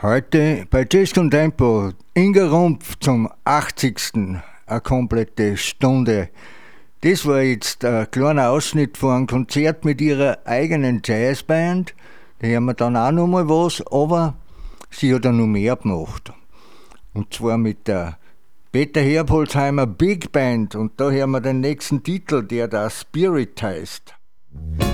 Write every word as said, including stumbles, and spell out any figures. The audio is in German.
Heute bei Disco Tempo Inga Rumpf zum achtzigsten eine komplette Stunde. Das war jetzt ein kleiner Ausschnitt von einem Konzert mit ihrer eigenen Jazzband. Da haben wir dann auch noch mal was, aber sie hat auch noch mehr gemacht. Und zwar mit der Peter Herbolzheimer Big Band. Und da hören wir den nächsten Titel, der da Spirit heißt.